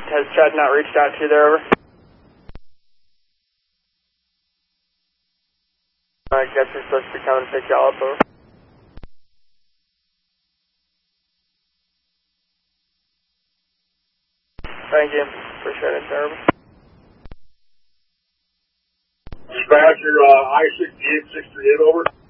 Has Chad not reached out to you there, over? I guess we're supposed to be coming to pick y'all up, over. Thank you. Appreciate it, sir. Dispatcher, I-68, 638, over.